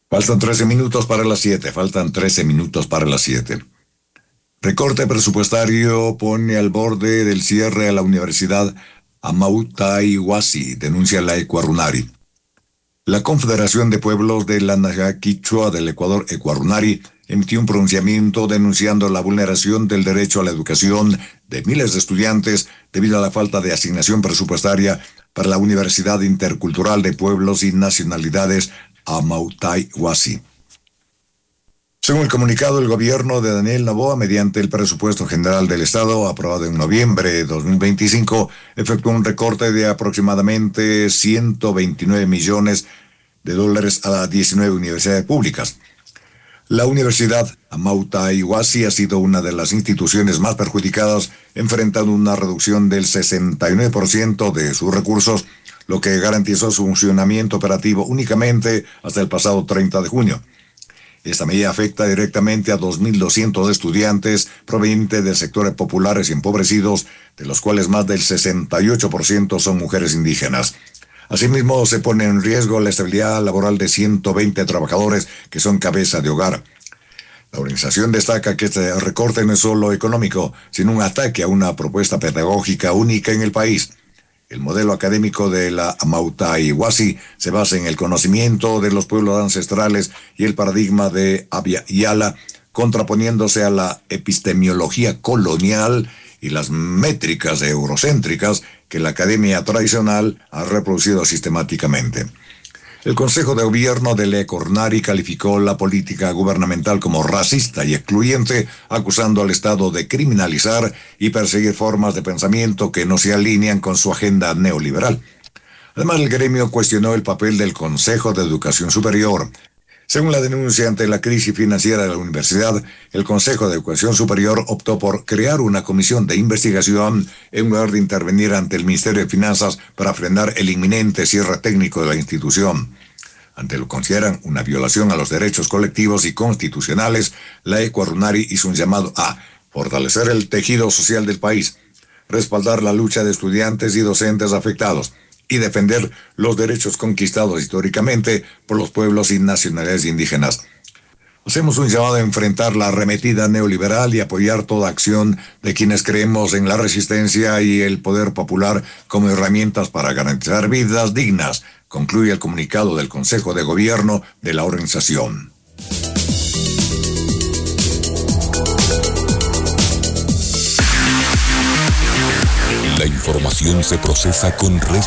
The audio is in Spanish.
Faltan 13 minutos para las 7. Faltan 13 minutos para las 7. Recorte presupuestario pone al borde del cierre a la Universidad Amautai-Huasi, denuncia la Ecuarunari. La Confederación de Pueblos de la Naja Quichua del Ecuador, Ecuarunari, emitió un pronunciamiento denunciando la vulneración del derecho a la educación de miles de estudiantes debido a la falta de asignación presupuestaria para la Universidad Intercultural de Pueblos y Nacionalidades Amautai-Huasi. Según el comunicado, el gobierno de Daniel Noboa, mediante el presupuesto general del Estado, aprobado en noviembre de 2025, efectuó un recorte de aproximadamente $129 millones a 19 universidades públicas. La Universidad Amautai-Huasi ha sido una de las instituciones más perjudicadas, enfrentando una reducción del 69% de sus recursos, lo que garantizó su funcionamiento operativo únicamente hasta el pasado 30 de junio. Esta medida afecta directamente a 2.200 estudiantes provenientes de sectores populares y empobrecidos, de los cuales más del 68% son mujeres indígenas. Asimismo, se pone en riesgo la estabilidad laboral de 120 trabajadores que son cabeza de hogar. La organización destaca que este recorte no es solo económico, sino un ataque a una propuesta pedagógica única en el país. El modelo académico de la Amautai-Huasi se basa en el conocimiento de los pueblos ancestrales y el paradigma de Abya Yala, contraponiéndose a la epistemología colonial y las métricas eurocéntricas que la academia tradicional ha reproducido sistemáticamente. El Consejo de Gobierno de la Ecuarunari calificó la política gubernamental como racista y excluyente, acusando al Estado de criminalizar y perseguir formas de pensamiento que no se alinean con su agenda neoliberal. Además, el gremio cuestionó el papel del Consejo de Educación Superior. Según la denuncia ante la crisis financiera de la universidad, el Consejo de Educación Superior optó por crear una comisión de investigación en lugar de intervenir ante el Ministerio de Finanzas para frenar el inminente cierre técnico de la institución. Ante lo que consideran una violación a los derechos colectivos y constitucionales, la Ecuarunari hizo un llamado a fortalecer el tejido social del país, respaldar la lucha de estudiantes y docentes afectados, y defender los derechos conquistados históricamente por los pueblos y nacionalidades indígenas. Hacemos un llamado a enfrentar la arremetida neoliberal y apoyar toda acción de quienes creemos en la resistencia y el poder popular como herramientas para garantizar vidas dignas, concluye el comunicado del Consejo de Gobierno de la organización. La información se procesa con responsabilidad.